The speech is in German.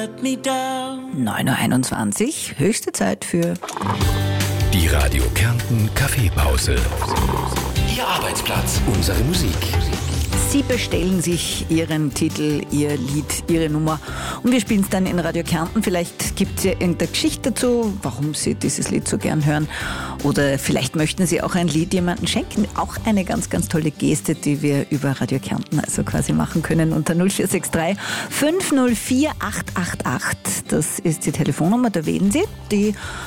let me down. 9.21 Uhr, höchste Zeit für Die Radio Kärnten Kaffeepause. Ihr Arbeitsplatz, unsere Musik. Sie bestellen sich Ihren Titel, Ihr Lied, Ihre Nummer und wir spielen es dann in Radio Kärnten. Vielleicht gibt es ja irgendeine Geschichte dazu, warum Sie dieses Lied so gern hören. Oder vielleicht möchten Sie auch ein Lied jemandem schenken. Auch eine ganz, ganz tolle Geste, die wir über Radio Kärnten also quasi machen können unter 0463 504 888. Das ist die Telefonnummer, da wählen Sie. Die